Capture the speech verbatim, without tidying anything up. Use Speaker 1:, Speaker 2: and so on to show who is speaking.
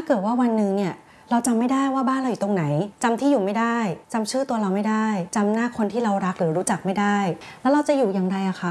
Speaker 1: าเกิดว่าวันหนึ่งเนี่ยเราจำไม่ได้ว่าบ้านเราอยู่ตรงไหนจำที่อยู่ไม่ได้จำชื่อตัวเราไม่ได้จำหน้าคนที่เรารักหรือรู้จักไม่ได้แล้วเราจะอยู่อย่างไรอะคะ